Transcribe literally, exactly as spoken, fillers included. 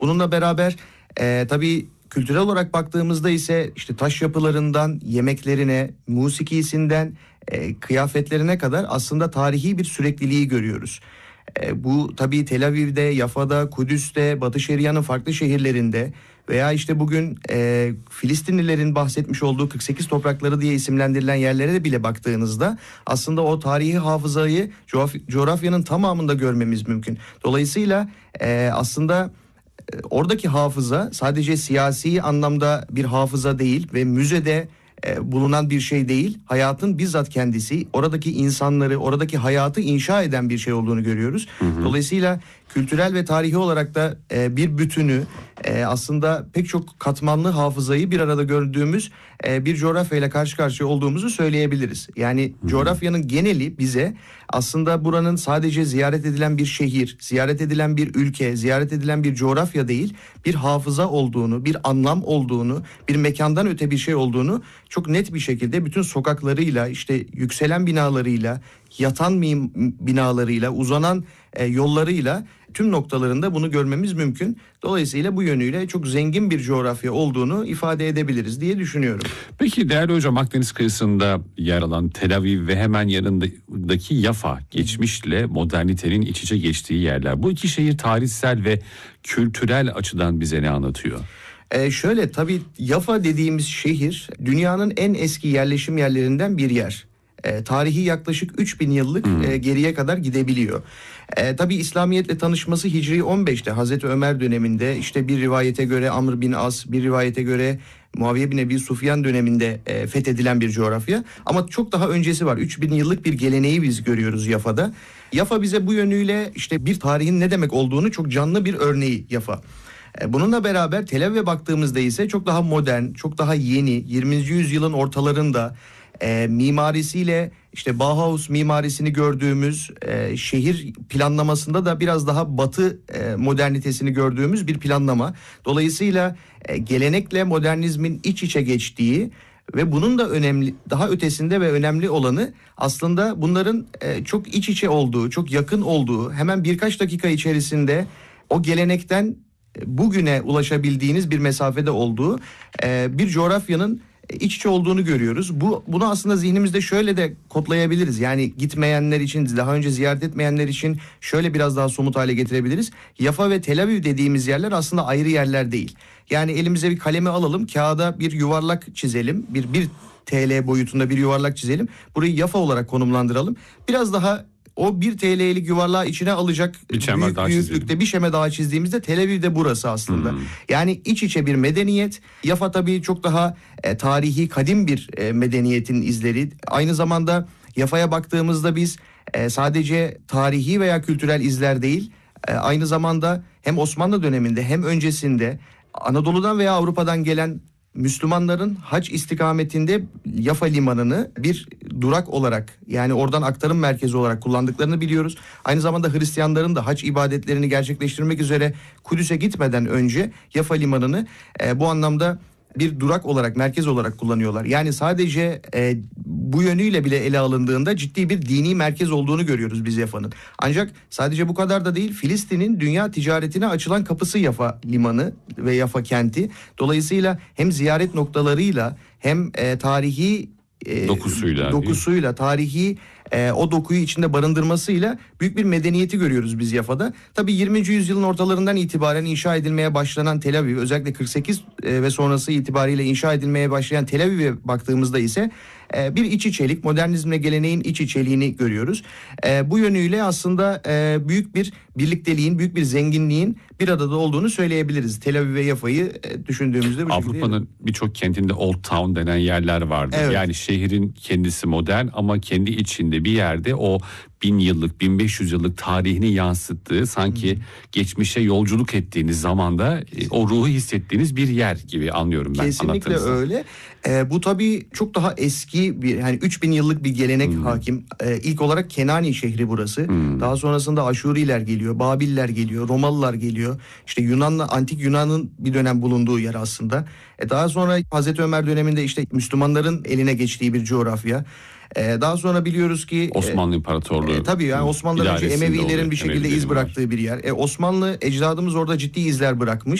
Bununla beraber e, tabii kültürel olarak baktığımızda ise işte taş yapılarından yemeklerine, musikisinden e, kıyafetlerine kadar aslında tarihi bir sürekliliği görüyoruz. E, bu tabii Tel Aviv'de, Yafa'da, Kudüs'te, Batı Şeria'nın farklı şehirlerinde veya işte bugün e, Filistinlilerin bahsetmiş olduğu kırk sekiz toprakları diye isimlendirilen yerlere de bile baktığınızda aslında o tarihi hafızayı coğraf- coğrafyanın tamamında görmemiz mümkün. Dolayısıyla e, aslında e, oradaki hafıza sadece siyasi anlamda bir hafıza değil ve müzede e, bulunan bir şey değil. Hayatın bizzat kendisi, oradaki insanları, oradaki hayatı inşa eden bir şey olduğunu görüyoruz. Hı hı. Dolayısıyla kültürel ve tarihi olarak da e, bir bütünü, e, aslında pek çok katmanlı hafızayı bir arada gördüğümüz e, bir coğrafyayla karşı karşıya olduğumuzu söyleyebiliriz. Yani hı hı. coğrafyanın geneli bize aslında buranın sadece ziyaret edilen bir şehir, ziyaret edilen bir ülke, ziyaret edilen bir coğrafya değil, bir hafıza olduğunu, bir anlam olduğunu, bir mekandan öte bir şey olduğunu çok net bir şekilde bütün sokaklarıyla, işte yükselen binalarıyla, yatan mim- binalarıyla, uzanan e, yollarıyla tüm noktalarında bunu görmemiz mümkün. Dolayısıyla bu yönüyle çok zengin bir coğrafya olduğunu ifade edebiliriz diye düşünüyorum. Peki değerli hocam, Akdeniz kıyısında yer alan Tel Aviv ve hemen yanındaki Yafa, geçmişle modernitenin iç içe geçtiği yerler. Bu iki şehir tarihsel ve kültürel açıdan bize ne anlatıyor? Ee, şöyle tabii Yafa dediğimiz şehir dünyanın en eski yerleşim yerlerinden bir yer. E, tarihi yaklaşık üç bin yıllık hmm. e, geriye kadar gidebiliyor. E, tabii İslamiyetle tanışması Hicri on beşte Hazreti Ömer döneminde, işte bir rivayete göre Amr bin As, bir rivayete göre Muaviye bin Ebi Sufyan döneminde e, fethedilen bir coğrafya. Ama çok daha öncesi var. üç bin yıllık bir geleneği biz görüyoruz Yafa'da. Yafa bize bu yönüyle işte bir tarihin ne demek olduğunu çok canlı bir örneği Yafa. Bununla beraber Tel Aviv'e baktığımızda ise çok daha modern, çok daha yeni, yirminci yüzyılın ortalarında e, mimarisiyle işte Bauhaus mimarisini gördüğümüz, e, şehir planlamasında da biraz daha batı e, modernitesini gördüğümüz bir planlama. Dolayısıyla e, gelenekle modernizmin iç içe geçtiği ve bunun da önemli, daha ötesinde ve önemli olanı aslında bunların e, çok iç içe olduğu, çok yakın olduğu, hemen birkaç dakika içerisinde o gelenekten bugüne ulaşabildiğiniz bir mesafede olduğu e, bir coğrafyanın iç içe olduğunu görüyoruz. Bu bunu aslında zihnimizde şöyle de kodlayabiliriz. Yani gitmeyenler için, daha önce ziyaret etmeyenler için şöyle biraz daha somut hale getirebiliriz. Yafa ve Tel Aviv dediğimiz yerler aslında ayrı yerler değil. Yani elimize bir kalemi alalım, kağıda bir yuvarlak çizelim. Bir bir T L boyutunda bir yuvarlak çizelim. Burayı Yafa olarak konumlandıralım. Biraz daha o bir T L'lik yuvarlağı içine alacak bir büyük, büyüklükte bir şeme daha çizdiğimizde Tel Aviv'de burası aslında. Hmm. Yani iç içe bir medeniyet. Yafa tabii çok daha e, tarihi, kadim bir e, medeniyetin izleri. Aynı zamanda Yafa'ya baktığımızda biz e, sadece tarihi veya kültürel izler değil, e, aynı zamanda hem Osmanlı döneminde hem öncesinde Anadolu'dan veya Avrupa'dan gelen Müslümanların hac istikametinde Yafa limanını bir durak olarak, yani oradan aktarım merkezi olarak kullandıklarını biliyoruz. Aynı zamanda Hristiyanların da hac ibadetlerini gerçekleştirmek üzere Kudüs'e gitmeden önce Yafa limanını e, bu anlamda bir durak olarak, merkez olarak kullanıyorlar. Yani sadece e, bu yönüyle bile ele alındığında ciddi bir dini merkez olduğunu görüyoruz biz Yafa'nın. Ancak sadece bu kadar da değil, Filistin'in dünya ticaretine açılan kapısı Yafa limanı ve Yafa kenti. Dolayısıyla hem ziyaret noktalarıyla hem e, tarihi e, dokusuyla, dokusuyla tarihi e, o dokuyu içinde barındırmasıyla büyük bir medeniyeti görüyoruz biz Yafa'da. Tabii yirminci yüzyılın ortalarından itibaren inşa edilmeye başlanan Tel Aviv, özellikle kırk sekiz e, ve sonrası itibariyle inşa edilmeye başlayan Tel Aviv'e baktığımızda ise e, bir iç içelik, modernizmle geleneğin iç içeliğini görüyoruz. E, bu yönüyle aslında e, büyük bir birlikteliğin, büyük bir zenginliğin bir arada olduğunu söyleyebiliriz. Tel Aviv ve Yafa'yı e, düşündüğümüzde bu Avrupa'nın birçok kentinde Old Town denen yerler vardır. Evet. Yani şehrin kendisi modern ama kendi içinde bir yerde o bin yıllık, bin beş yüz yıllık tarihini yansıttığı, sanki hmm. geçmişe yolculuk ettiğiniz zamanda e, o ruhu hissettiğiniz bir yer gibi anlıyorum ben. Kesinlikle öyle. E, bu tabii çok daha eski bir, yani üç bin yıllık bir gelenek hmm. hakim. E, ilk olarak Kenani şehri burası. Hmm. Daha sonrasında Aşuriler geliyor, Babiller geliyor, Romalılar geliyor. İşte Yunan'la, antik Yunan'ın bir dönem bulunduğu yer aslında. E, daha sonra Hazreti Ömer döneminde işte Müslümanların eline geçtiği bir coğrafya. E, daha sonra biliyoruz ki Osmanlı İmparatorluğu. E, tabii yani Osmanlı'dan önce idaresinde Emevilerin oluyor. bir şekilde Emevilerin iz var. bıraktığı bir yer. E, Osmanlı ecdadımız orada ciddi izler bırakmış.